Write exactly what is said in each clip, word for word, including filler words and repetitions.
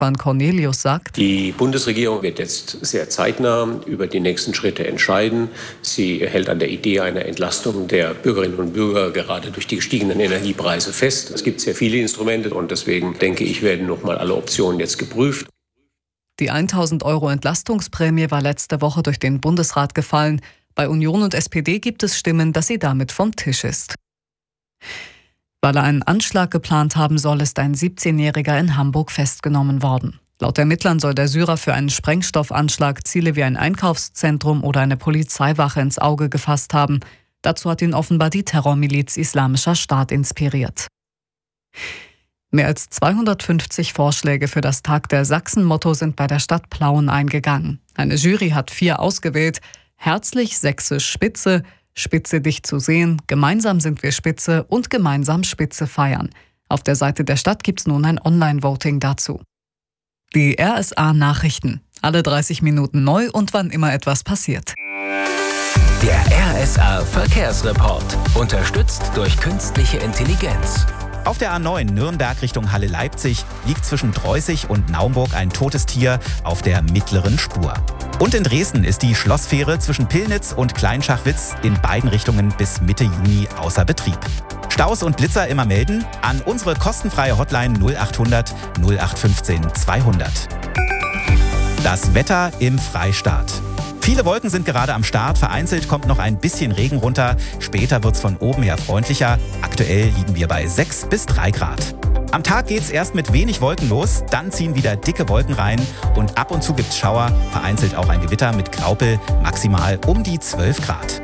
Van Cornelius sagt: Die Bundesregierung wird jetzt sehr zeitnah über die nächsten Schritte entscheiden. Sie hält an der Idee einer Entlastung der Bürgerinnen und Bürger gerade durch die gestiegenen Energiepreise fest. Es gibt sehr viele Instrumente und deswegen denke ich, werden nochmal alle Optionen jetzt geprüft. Die tausend Euro Entlastungsprämie war letzte Woche durch den Bundesrat gefallen. Bei Union und S P D gibt es Stimmen, dass sie damit vom Tisch ist. Weil er einen Anschlag geplant haben soll, ist ein siebzehnjähriger in Hamburg festgenommen worden. Laut Ermittlern soll der Syrer für einen Sprengstoffanschlag Ziele wie ein Einkaufszentrum oder eine Polizeiwache ins Auge gefasst haben. Dazu hat ihn offenbar die Terrormiliz Islamischer Staat inspiriert. Mehr als zweihundertfünfzig Vorschläge für das Tag der Sachsen-Motto sind bei der Stadt Plauen eingegangen. Eine Jury hat vier ausgewählt: Herzlich sächsisch Spitze, Spitze dich zu sehen, gemeinsam sind wir Spitze und gemeinsam Spitze feiern. Auf der Seite der Stadt gibt's nun ein Online-Voting dazu. Die R S A-Nachrichten. Alle dreißig Minuten neu und wann immer etwas passiert. Der R S A-Verkehrsreport. Unterstützt durch künstliche Intelligenz. Auf der A neun Nürnberg Richtung Halle-Leipzig liegt zwischen Dreußig und Naumburg ein totes Tier auf der mittleren Spur. Und in Dresden ist die Schlossfähre zwischen Pillnitz und Kleinschachwitz in beiden Richtungen bis Mitte Juni außer Betrieb. Staus und Blitzer immer melden an unsere kostenfreie Hotline null achthundert null acht fünfzehn zweihundert. Das Wetter im Freistaat. Viele Wolken sind gerade am Start, vereinzelt kommt noch ein bisschen Regen runter. Später wird's von oben her freundlicher. Aktuell liegen wir bei sechs bis drei Grad. Am Tag geht's erst mit wenig Wolken los, dann ziehen wieder dicke Wolken rein und ab und zu gibt's Schauer, vereinzelt auch ein Gewitter mit Graupel, maximal um die zwölf Grad.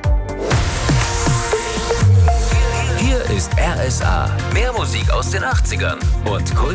Hier ist R S A. Mehr Musik aus den achtzigern und Kult